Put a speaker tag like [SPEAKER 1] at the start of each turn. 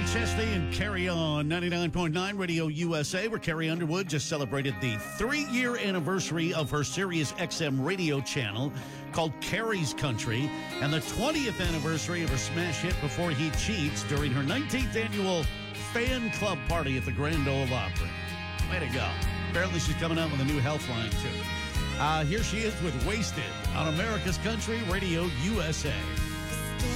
[SPEAKER 1] Kenny Chesney and Carrie on 99.9 Radio USA, where Carrie Underwood just celebrated the 3-year anniversary of her Sirius XM radio channel called Carrie's Country and the 20th anniversary of her smash hit Before He Cheats during her 19th annual fan club party at the Grand Ole Opry. Way to go. Apparently she's coming out with a new health line, too. Here she is with Wasted on America's Country Radio USA.